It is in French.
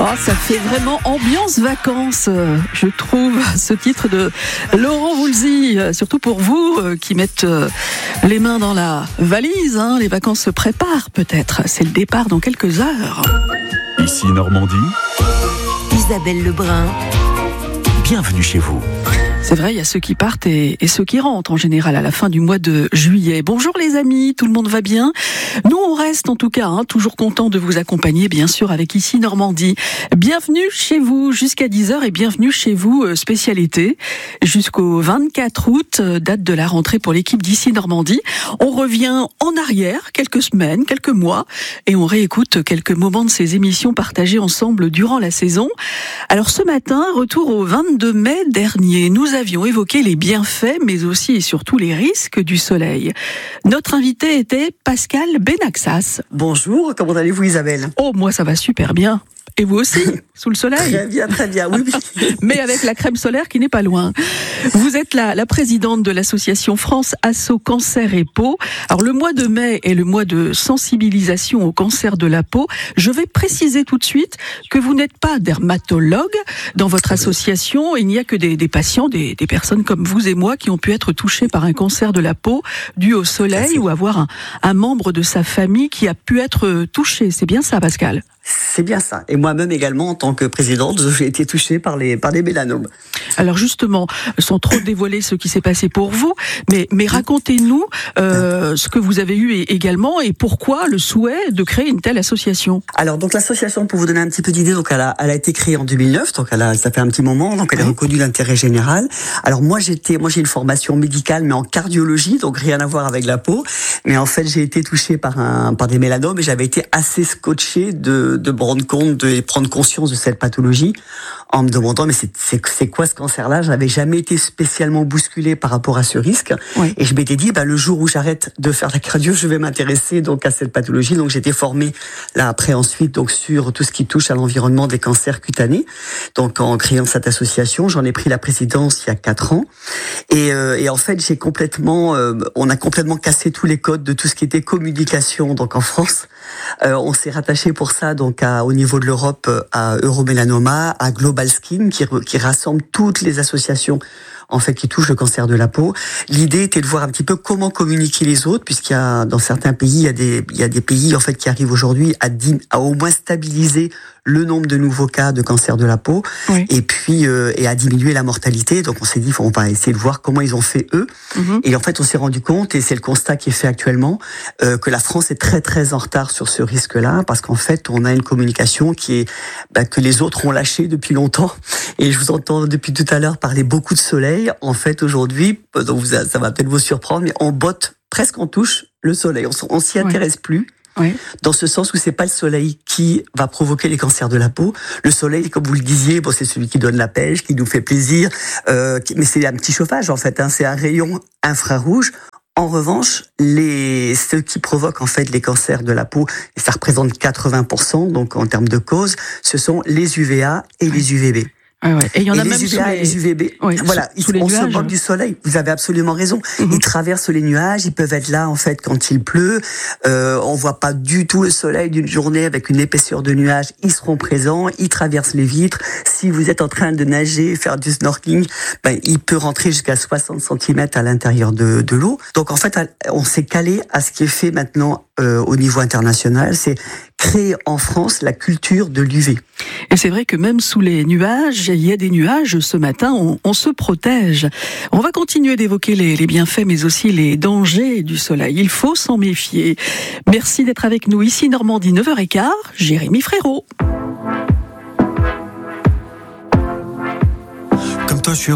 Oh, ça fait vraiment ambiance vacances, je trouve, ce titre de Laurent Voulzy, surtout pour vous qui mettez les mains dans la valise. Les vacances se préparent peut-être, c'est le départ dans quelques heures. Ici Normandie, Isabelle Lebrun, bienvenue chez vous. C'est vrai, il y a ceux qui partent et ceux qui rentrent en général à la fin du mois de juillet. Bonjour les amis, tout le monde va bien? Nous on reste en tout cas, toujours content de vous accompagner bien sûr avec Ici Normandie. Bienvenue chez vous jusqu'à 10h et bienvenue chez vous spécialité jusqu'au 24 août, date de la rentrée pour l'équipe d'Ici Normandie. On revient en arrière, quelques semaines, quelques mois et on réécoute quelques moments de ces émissions partagées ensemble durant la saison. Alors ce matin, retour au 22 mai dernier, nous avions évoqué les bienfaits, mais aussi et surtout les risques du soleil. Notre invité était Pascal Benaxas. Bonjour, comment allez-vous Isabelle? Oh, moi ça va super bien. Et vous aussi, sous le soleil? Très bien, oui. Mais avec la crème solaire qui n'est pas loin. Vous êtes la présidente de l'association France Asso Cancer et Peau. Alors le mois de mai est le mois de sensibilisation au cancer de la peau. Je vais préciser tout de suite que vous n'êtes pas dermatologue dans votre association. Il n'y a que des patients, des personnes comme vous et moi qui ont pu être touchés par un cancer de la peau dû au soleil ou avoir un membre de sa famille qui a pu être touché. C'est bien ça, Pascal? C'est bien ça. Et moi-même également, en tant que présidente, j'ai été touchée par les mélanomes. Alors justement, sans trop dévoiler ce qui s'est passé pour vous, mais racontez-nous ce que vous avez eu également et pourquoi le souhait de créer une telle association. Alors donc l'association, pour vous donner un petit peu d'idée, donc elle a été créée en 2009, donc ça fait un petit moment, donc elle est reconnue d'intérêt général. Alors moi j'ai une formation médicale mais en cardiologie, donc rien à voir avec la peau, mais en fait j'ai été touchée par des mélanomes et j'avais été assez scotché de me rendre compte, de prendre conscience de cette pathologie en me demandant mais c'est quoi ce cancer-là? Je n'avais jamais été spécialement bousculé par rapport à ce risque et je m'étais dit le jour où j'arrête de faire la cardio, je vais m'intéresser donc à cette pathologie. Donc j'ai été formé ensuite donc sur tout ce qui touche à l'environnement des cancers cutanés. Donc en créant cette association, j'en ai pris la présidence il y a 4 ans et en fait on a complètement cassé tous les codes de tout ce qui était communication donc en France. On s'est rattaché pour ça donc au niveau de l'Europe à Euromélanoma, à Global Skin qui rassemble toutes les associations en fait qui touchent le cancer de la peau. L'idée était de voir un petit peu comment communiquer les autres, puisqu'il y a dans certains pays il y a des pays en fait qui arrivent aujourd'hui à au moins stabiliser le nombre de nouveaux cas de cancer de la peau et puis et à diminuer la mortalité. Donc on s'est dit on va essayer de voir comment ils ont fait eux. Et en fait on s'est rendu compte, et c'est le constat qui est fait actuellement, que la France est très très en retard sur ce risque-là, parce qu'en fait on a une communication qui est que les autres ont lâché depuis longtemps. Et je vous entends depuis tout à l'heure parler beaucoup de soleil. En fait aujourd'hui, donc ça va peut-être vous surprendre, mais on botte presque en touche le soleil. On s'y intéresse plus. Dans ce sens où c'est pas le soleil qui va provoquer les cancers de la peau. Le soleil, comme vous le disiez, c'est celui qui donne la pêche, qui nous fait plaisir, mais c'est un petit chauffage en fait. C'est un rayon infrarouge. En revanche, ceux qui provoquent en fait les cancers de la peau, et ça représente 80%, donc en termes de causes, ce sont les UVA et les UVB. Et il y en a les même UVA et les UVB. Voilà, sous les on nuages. se moque du soleil. Vous avez absolument raison. Ils traversent les nuages. Ils peuvent être là en fait quand il pleut. On voit pas du tout le soleil d'une journée avec une épaisseur de nuages. Ils seront présents. Ils traversent les vitres. Si vous êtes en train de nager, faire du snorkeling, il peut rentrer jusqu'à 60 cm à l'intérieur de l'eau. Donc en fait, on s'est calé à ce qui est fait maintenant au niveau international. C'est créer en France la culture de l'UV. Et c'est vrai que même sous les nuages, il y a des nuages, ce matin, on se protège. On va continuer d'évoquer les bienfaits, mais aussi les dangers du soleil. Il faut s'en méfier. Merci d'être avec nous ici, Normandie, 9h15, Jérémy Frérot. Comme toi, je suis